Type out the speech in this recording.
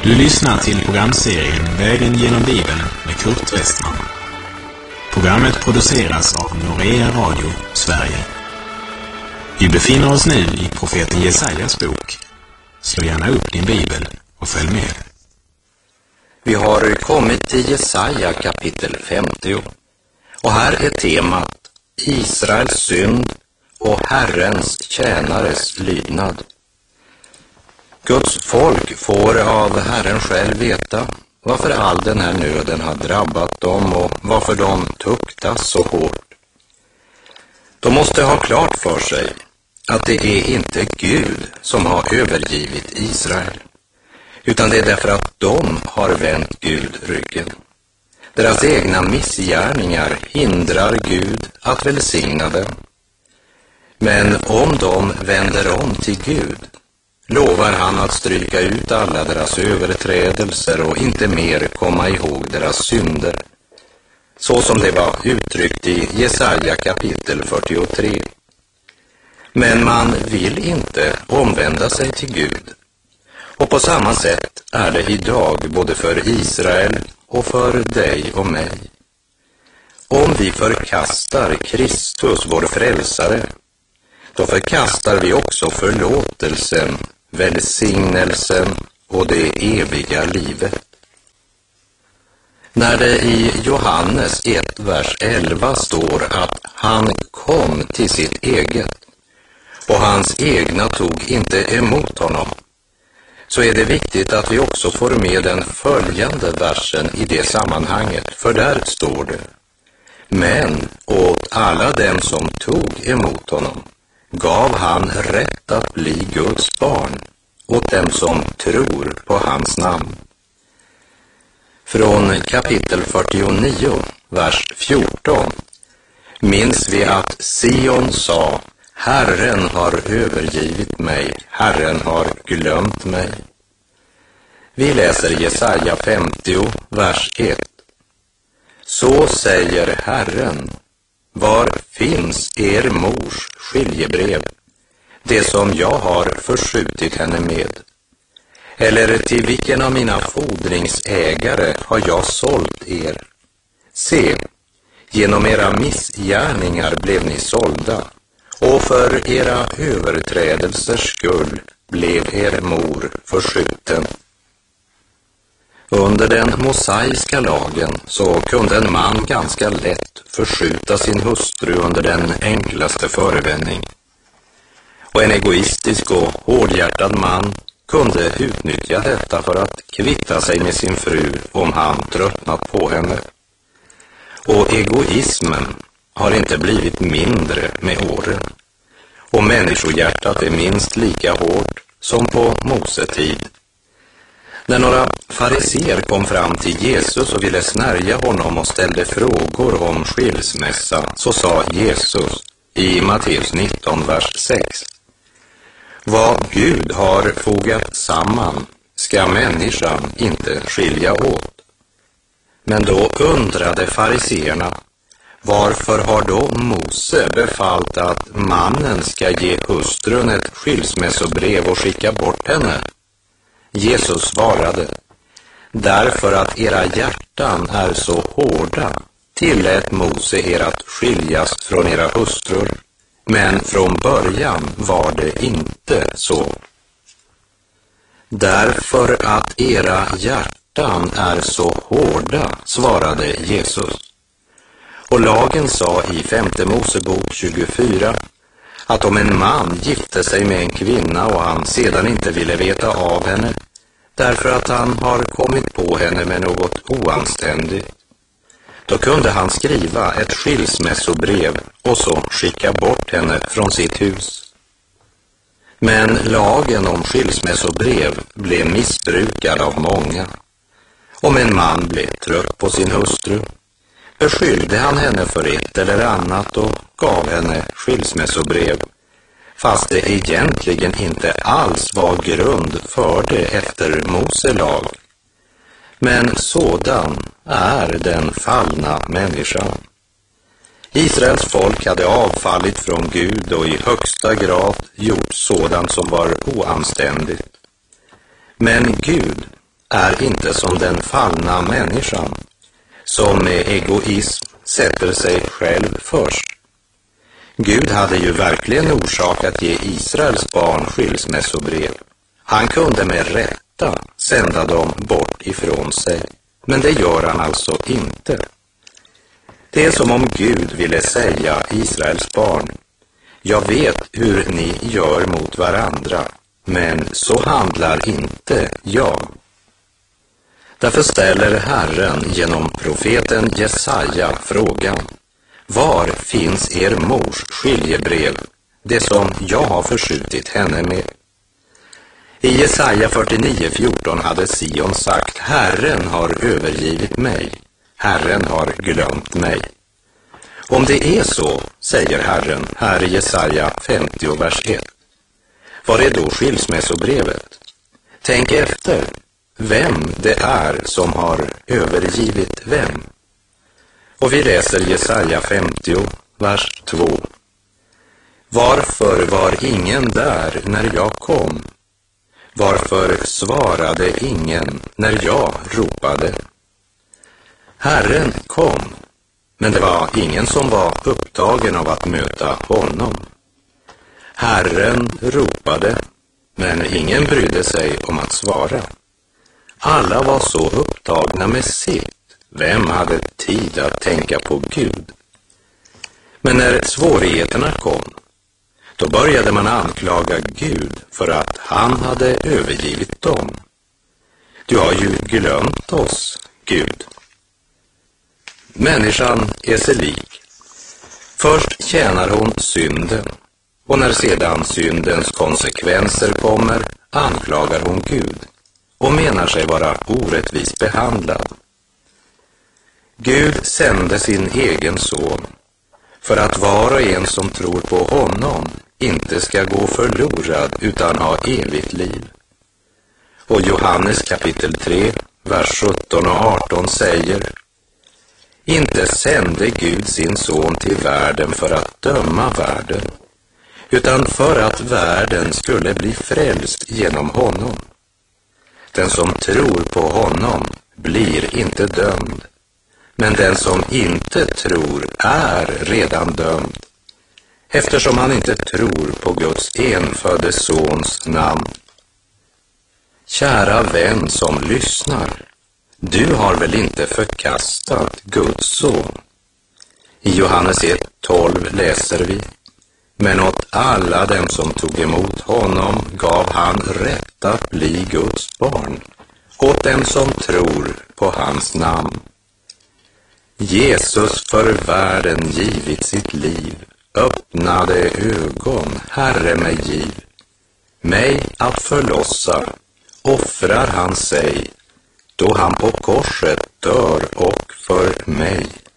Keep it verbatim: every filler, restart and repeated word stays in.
Du lyssnar till programserien Vägen genom Bibeln med Kurt Westman. Programmet produceras av Norea Radio, Sverige. Vi befinner oss nu i profeten Jesajas bok. Slå gärna upp din bibel och följ med. Vi har kommit till Jesaja kapitel femtio. Och här är temat Israels synd och Herrens tjänares lydnad. Guds folk får av Herren själv veta varför all den här nöden har drabbat dem och varför de tuktas så hårt. De måste ha klart för sig att det är inte Gud som har övergivit Israel, utan det är därför att de har vänt Gud ryggen. Deras egna missgärningar hindrar Gud att välsigna dem. Men om de vänder om till Gud, lovar han att stryka ut alla deras överträdelser och inte mer komma ihåg deras synder, så som det var uttryckt i Jesaja kapitel fyrtiotre. Men man vill inte omvända sig till Gud. Och på samma sätt är det idag både för Israel och för dig och mig. Om vi förkastar Kristus, vår frälsare, då förkastar vi också förlåtelsen, välsignelsen och det eviga livet. När det i Johannes ett, vers elva står att han kom till sitt eget och hans egna tog inte emot honom, så är det viktigt att vi också får med den följande versen i det sammanhanget, för där står det: men åt alla dem som tog emot honom gav han rätt att bli Guds barn, åt dem som tror på hans namn. Från kapitel fyrtionio, vers fjorton, minns vi att Sion sa: Herren har övergivit mig, Herren har glömt mig. Vi läser Jesaja femtio, vers ett. Så säger Herren: var finns er mors skiljebrev, det som jag har förskjutit henne med? Eller till vilken av mina fordringsägare har jag sålt er? Se, genom era missgärningar blev ni sålda, och för era överträdelsers skull blev er mor förskjuten. Under den mosaiska lagen så kunde en man ganska lätt förskjuta sin hustru under den enklaste förevändning. Och en egoistisk och hårdhjärtad man kunde utnyttja detta för att kvitta sig med sin fru om han tröttnat på henne. Och egoismen har inte blivit mindre med åren. Och människohjärtat är minst lika hårt som på Mosetid. När några fariseer kom fram till Jesus och ville snärja honom och ställde frågor om skilsmässa, så sa Jesus i Matteus nitton, vers sex: vad Gud har fogat samman ska människan inte skilja åt. Men då undrade fariseerna: varför har då Mose befallt att mannen ska ge hustrun ett skilsmässobrev och skicka bort henne? Jesus svarade: därför att era hjärtan är så hårda tillät Mose er att skiljas från era hustrur, men från början var det inte så. Därför att era hjärtan är så hårda, svarade Jesus. Och lagen sa i femte Mosebok tjugofyra att om en man gifte sig med en kvinna och han sedan inte ville veta av henne därför att han har kommit på henne med något oanständigt, då kunde han skriva ett skilsmässobrev och så skicka bort henne från sitt hus. Men lagen om skilsmässobrev blev missbrukad av många. Om en man blev trött på sin hustru, beskyllde han henne för ett eller annat och gav henne skilsmässobrev, fast det egentligen inte alls var grund för det efter Mose lag. Men sådan är den fallna människan. Israels folk hade avfallit från Gud och i högsta grad gjort sådant som var oanständigt. Men Gud är inte som den fallna människan, som med egoism sätter sig själv först. Gud hade ju verkligen orsak att ge Israels barn skilsmässobrev. Han kunde med rätta sända dem bort ifrån sig, men det gör han alltså inte. Det är som om Gud ville säga Israels barn: jag vet hur ni gör mot varandra, men så handlar inte jag. Därför ställer Herren genom profeten Jesaja frågan: var finns er mors skiljebrev, det som jag har förskjutit henne med? I Jesaja fyrtionio fjorton hade Sion sagt: Herren har övergivit mig, Herren har glömt mig. Om det är så, säger Herren här i Jesaja femtio vers ett, var är då skilsmässobrevet? Tänk efter vem det är som har övergivit vem. Och vi läser Jesaja femtio vers två. Varför var ingen där när jag kom? Varför svarade ingen när jag ropade? Herren kom, men det var ingen som var upptagen av att möta honom. Herren ropade, men ingen brydde sig om att svara. Alla var så upptagna med sitt. Vem hade tid att tänka på Gud? Men när svårigheterna kom, då började man anklaga Gud för att han hade övergivit dem. Du har ju glömt oss, Gud. Människan är sig lik. Först tjänar hon synden, och när sedan syndens konsekvenser kommer anklagar hon Gud och menar sig vara orättvist behandlad. Gud sände sin egen son för att var och en som tror på honom inte ska gå förlorad utan ha evigt liv. Och Johannes kapitel tre, vers sjutton och arton säger: inte sände Gud sin son till världen för att döma världen, utan för att världen skulle bli frälst genom honom. Den som tror på honom blir inte dömd, men den som inte tror är redan dömd, eftersom han inte tror på Guds enfödde sons namn. Kära vän som lyssnar, du har väl inte förkastat Guds son? I Johannes ett tolv läser vi: men åt alla dem som tog emot honom gav han rätt att bli Guds barn, åt dem som tror på hans namn. Jesus för världen givit sitt liv, öppnade ögon, Herre mig giv. Mig att förlossa, offrar han sig, då han på korset dör och för mig.